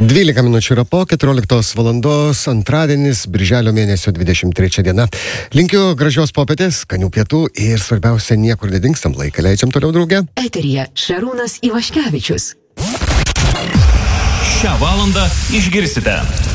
12 minučių yra po 14 valandos, antradienis, birželio mėnesio 23 diena. Linkiu gražios popietės, skanių pietų ir svarbiausia, niekur nedingstam, laiką leidžiam toliau drauge. Eteryje Šarūnas Ivaškevičius. Šią valandą išgirsite.